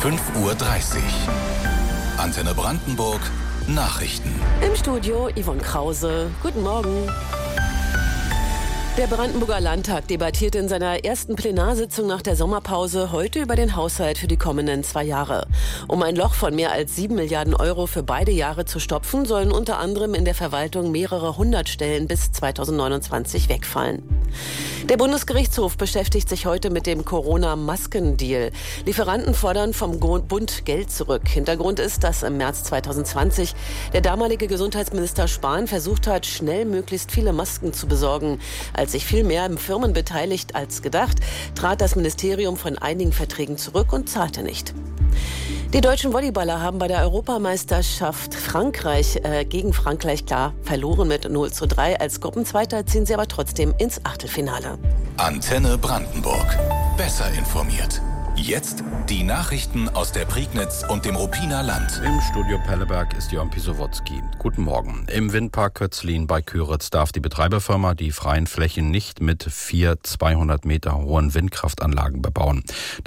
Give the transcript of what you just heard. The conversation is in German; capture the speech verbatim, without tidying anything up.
fünf Uhr dreißig. Antenne Brandenburg, Nachrichten. Im Studio Yvonne Krause. Guten Morgen. Der Brandenburger Landtag debattiert in seiner ersten Plenarsitzung nach der Sommerpause heute über den Haushalt für die kommenden zwei Jahre. Um ein Loch von mehr als sieben Milliarden Euro für beide Jahre zu stopfen, sollen unter anderem in der Verwaltung mehrere hundert Stellen bis zweitausendneunundzwanzig wegfallen. Der Bundesgerichtshof beschäftigt sich heute mit dem Corona-Masken-Deal. Lieferanten fordern vom Bund Geld zurück. Hintergrund ist, dass im März zweitausendzwanzig der damalige Gesundheitsminister Spahn versucht hat, schnell möglichst viele Masken zu besorgen. Als sich viel mehr Firmen beteiligt als gedacht, trat das Ministerium von einigen Verträgen zurück und zahlte nicht. Die deutschen Volleyballer haben bei der Europameisterschaft Frankreich äh, gegen Frankreich klar verloren mit null zu drei. Als Gruppenzweiter ziehen sie aber trotzdem ins Achtelfinale. Antenne Brandenburg. Besser informiert. Jetzt die Nachrichten aus der Prignitz und dem Ruppiner Land. Im Studio Pelleberg ist Jörn Pisowotzki. Guten Morgen. Im Windpark Kötzlin bei Köritz darf die Betreiberfirma die freien Flächen nicht mit vier zweihundert Meter hohen Windkraftanlagen bebauen.